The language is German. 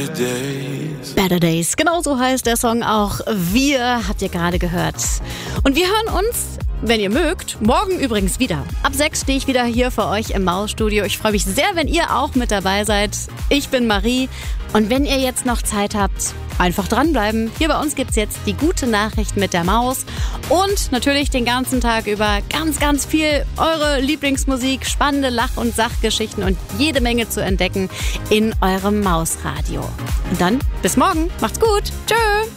Better Days, genau so heißt der Song auch. Wir habt ihr gerade gehört. Und wir hören uns, wenn ihr mögt, morgen übrigens wieder. Ab 6 stehe ich wieder hier für euch im Mausstudio. Ich freue mich sehr, wenn ihr auch mit dabei seid. Ich bin Marie und wenn ihr jetzt noch Zeit habt, einfach dranbleiben. Hier bei uns gibt's jetzt die gute Nachricht mit der Maus und natürlich den ganzen Tag über ganz, ganz viel eure Lieblingsmusik, spannende Lach- und Sachgeschichten und jede Menge zu entdecken in eurem Mausradio. Und dann bis morgen. Macht's gut. Tschö.